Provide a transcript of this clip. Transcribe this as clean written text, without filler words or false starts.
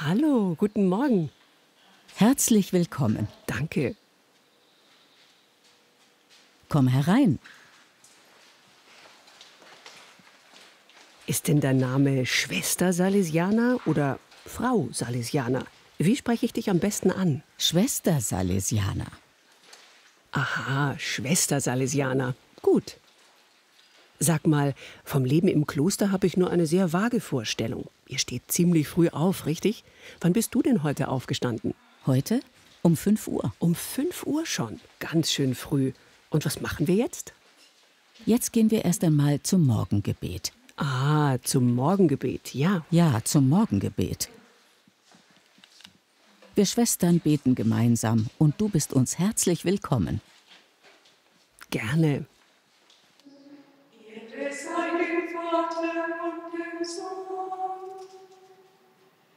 Hallo, guten Morgen. Herzlich willkommen. Danke. Komm herein. Ist denn dein Name Schwester Salesianer oder Frau Salesianer? Wie spreche ich dich am besten an? Schwester Salesianer. Aha, Schwester Salesianer. Gut. Sag mal, vom Leben im Kloster habe ich nur eine sehr vage Vorstellung. Ihr steht ziemlich früh auf, richtig? Wann bist du denn heute aufgestanden? Heute um 5 Uhr. Um 5 Uhr schon. Ganz schön früh. Und was machen wir jetzt? Jetzt gehen wir erst einmal zum Morgengebet. Ah, zum Morgengebet, ja. Ja, zum Morgengebet. Wir Schwestern beten gemeinsam und du bist uns herzlich willkommen. Gerne.